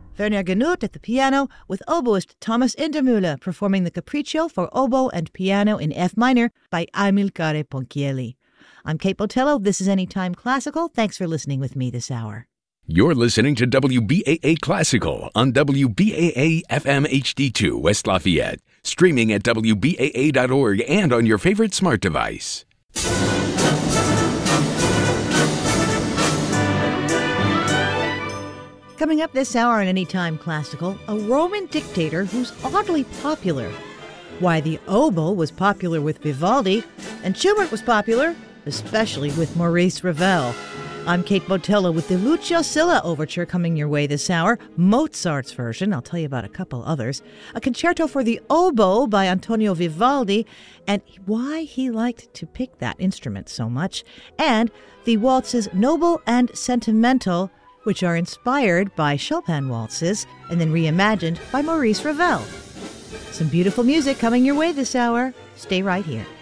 Werner Genut at the piano, with oboist Thomas Indermüller performing the Capriccio for oboe and piano in F minor by Amilcare Ponchielli. I'm Kate Botello. This is Anytime Classical. Thanks for listening with me this hour. You're listening to WBAA Classical on WBAA FM HD2 West Lafayette, streaming at WBAA.org and on your favorite smart device. Coming up this hour on Anytime Classical, a Roman dictator who's oddly popular. Why the oboe was popular with Vivaldi, and Schubert was popular, especially with Maurice Ravel. I'm Kate Botello with the Lucio Silla Overture coming your way this hour, Mozart's version, I'll tell you about a couple others, a concerto for the oboe by Antonio Vivaldi, and why he liked to pick that instrument so much, and the waltzes Noble and Sentimental, which are inspired by Chopin waltzes and then reimagined by Maurice Ravel. Some beautiful music coming your way this hour. Stay right here.